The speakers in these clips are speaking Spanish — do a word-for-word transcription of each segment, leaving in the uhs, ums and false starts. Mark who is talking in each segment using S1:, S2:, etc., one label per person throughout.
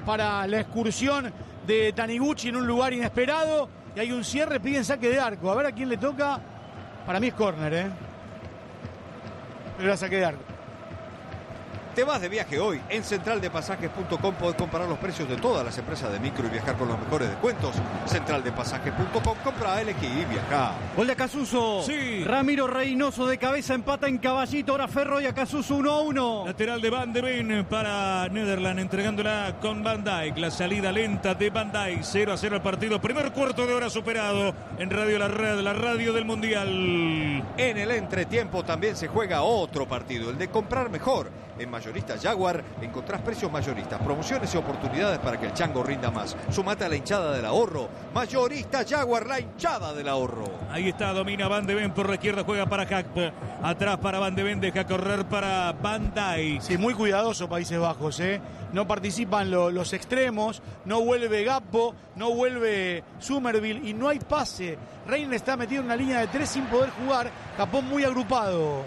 S1: para la excursión de Taniguchi en un lugar inesperado. Y hay un cierre, piden saque de arco. A ver a quién le toca. Para mí es córner, ¿eh? Pero era saque de arco.
S2: Te vas de viaje hoy. En central de pasajes punto com podés comparar los precios de todas las empresas de micro y viajar con los mejores descuentos. central de pasajes punto com, compra, elegí y viajá.
S3: Gol de Acasuso.
S4: Sí.
S3: Ramiro Reynoso de cabeza empata en Caballito. Ahora Ferro y Acasuso uno a uno.
S4: Lateral de Van de Ven para Nederland, entregándola con Van Dijk. La salida lenta de Van Dijk. cero a cero el partido. Primer cuarto de hora superado en Radio La Red, la radio del Mundial.
S2: En el entretiempo también se juega otro partido, el de comprar mejor. En Mayorista Jaguar encontrás precios mayoristas, promociones y oportunidades para que el chango rinda más. Sumate a la hinchada del ahorro. Mayorista Jaguar, la hinchada del ahorro.
S4: Ahí está, domina Van de Ven por la izquierda, juega para Gakpo. Atrás para Van de Ven, deja correr para Van Dijk.
S1: Sí, muy cuidadoso Países Bajos, ¿eh? No participan lo, los extremos, no vuelve Gakpo, no vuelve Summerville y no hay pase. Reina está metido en una línea de tres sin poder jugar. Japón muy agrupado.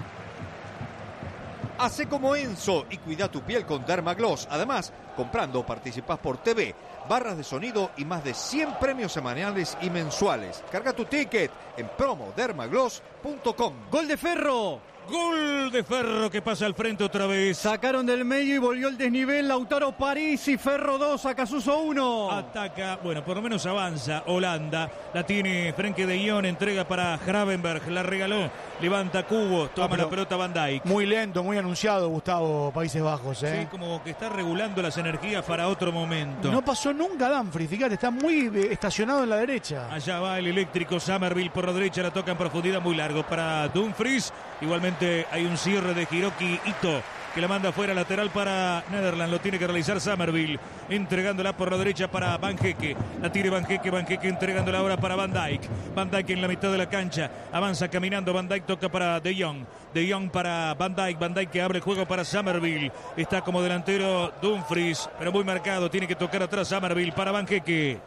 S2: Hacé como Enzo y cuida tu piel con Dermagloss. Además, comprando participás por T V, barras de sonido y más de cien premios semanales y mensuales. Carga tu ticket en promo dermagloss punto com.
S3: Gol de Ferro.
S4: Gol de Ferro que pasa al frente otra vez.
S3: Sacaron del medio y volvió el desnivel. Lautaro París y Ferro dos, Acasuso uno.
S4: Ataca, bueno, por lo menos avanza Holanda. La tiene Frenkie de Jong, entrega para Gravenberg, la regaló. Levanta Cubo, toma
S1: Ah,
S4: la pelota Van Dijk.
S1: Muy lento, muy anunciado, Gustavo, Países Bajos, ¿eh?
S4: Sí, como que está regulando las energías para otro momento.
S1: No pasó nunca Dumfries, fíjate, está muy eh, estacionado en la derecha.
S4: Allá va el eléctrico Summerville por la derecha, la toca en profundidad muy largo para Dumfries. Igualmente hay un cierre de Hiroki Ito que la manda fuera lateral para Nederland. Lo tiene que realizar Summerville, entregándola por la derecha para Van Hecke. La tire Van Hecke, Van Hecke entregándola ahora para Van Dijk. Van Dijk en la mitad de la cancha, avanza caminando Van Dijk, toca para De Jong. De Jong para Van Dijk, Van Dijk que abre el juego para Summerville. Está como delantero Dumfries, pero muy marcado, tiene que tocar atrás Summerville para Van Hecke.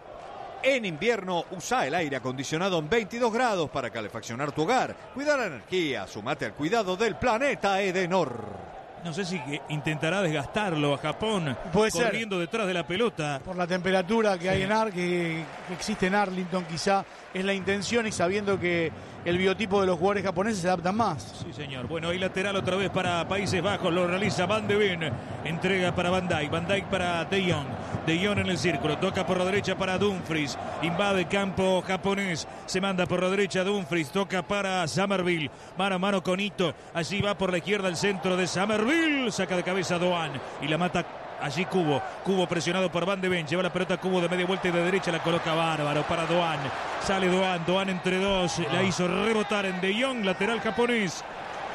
S2: En invierno, usa el aire acondicionado en veintidós grados para calefaccionar tu hogar. Cuida la energía, sumate al cuidado del planeta Edenor.
S4: No sé si intentará desgastarlo a Japón.
S1: Puede
S4: corriendo
S1: ser.
S4: detrás de la pelota.
S1: Por la temperatura que
S4: Sí.
S1: hay en Ar, que, que existe en Arlington, quizá es la intención, y sabiendo que el biotipo de los jugadores japoneses se adaptan más.
S4: Sí, señor. Bueno, ahí lateral otra vez para Países Bajos. Lo realiza Van de Ven. Entrega para Van Dijk. Van Dijk para De Jong. De Jong en el círculo. Toca por la derecha para Dumfries. Invade campo japonés. Se manda por la derecha Dumfries. Toca para Summerville. Mano a mano con Ito. Allí va por la izquierda el centro de Summerville. Saca de cabeza Doan. Y la mata allí Cubo. Cubo presionado por Van de Ven. Lleva la pelota Cubo de media vuelta y de derecha. La coloca bárbaro para Doan. Sale Doan. Doan entre dos. La hizo rebotar en De Jong. Lateral japonés.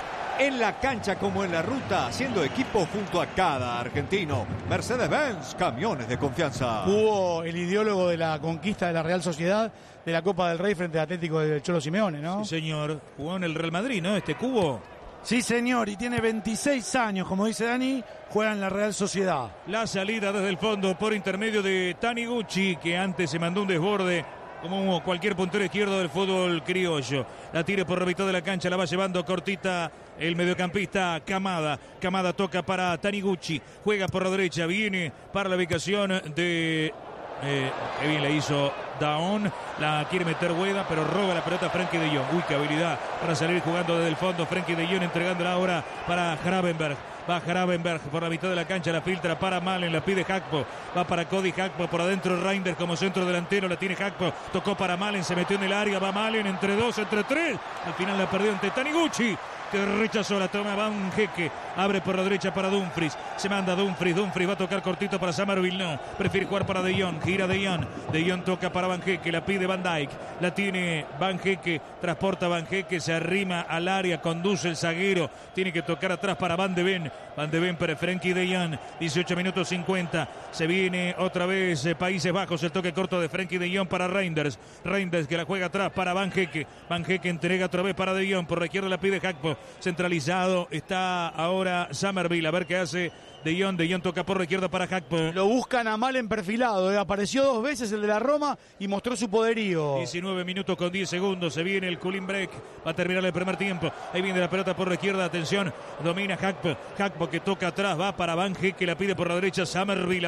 S2: En la cancha como en la ruta, haciendo equipo junto a cada argentino. Mercedes-Benz, camiones de confianza.
S1: Hubo el ideólogo de la conquista de la Real Sociedad de la Copa del Rey frente al Atlético del Cholo Simeone, ¿no?
S4: Sí, señor. Jugó en el Real Madrid, ¿no? Este Cubo.
S5: Sí, señor, y tiene veintiséis años, como dice Dani, juega en la Real Sociedad.
S4: La salida desde el fondo por intermedio de Taniguchi, que antes se mandó un desborde como cualquier puntero izquierdo del fútbol criollo. La tira por la mitad de la cancha, la va llevando cortita el mediocampista Kamada. Kamada toca para Taniguchi, juega por la derecha, viene para la ubicación de... Eh, qué bien le hizo Daon, la quiere meter Hueda, pero roba la pelota Frenkie de Jong. Uy, qué habilidad para salir jugando desde el fondo. Frenkie de Jong entregándola ahora para Gravenberg. Va Gravenberg por la mitad de la cancha, la filtra para Malen, la pide Gakpo. Va para Cody Gakpo, por adentro Reinders como centro delantero, la tiene Gakpo. Tocó para Malen, se metió en el área, va Malen entre dos, entre tres. Al final la perdió ante Taniguchi, que rechazó la toma Van Hecke. Abre por la derecha para Dumfries. Se manda Dumfries. Dumfries va a tocar cortito para Summerville. No. Prefiere jugar para De Jong. Gira De Jong. De Jong toca para Van Hecke. La pide Van Dijk. La tiene Van Hecke. Transporta Van Hecke. Se arrima al área. Conduce el zaguero. Tiene que tocar atrás para Van de Ven. Van de Ven para Frenkie de Jong. dieciocho minutos cincuenta. Se viene otra vez eh, Países Bajos. El toque corto de Frenkie de Jong para Reinders. Reinders que la juega atrás para Van Hecke. Van Hecke entrega otra vez para De Jong. Por la izquierda la pide Gakpo. Centralizado está ahora Summerville. A ver qué hace De Jong. De Jong toca por la izquierda para Gakpo.
S1: Lo buscan a Malen perfilado. ¿eh? Apareció dos veces el de la Roma y mostró su poderío.
S4: diecinueve minutos con diez segundos. Se viene el cooling break. Va a terminar el primer tiempo. Ahí viene la pelota por la izquierda. Atención. Domina Gakpo. Gakpo que toca atrás. Va para Van Hecke. La pide por la derecha Summerville.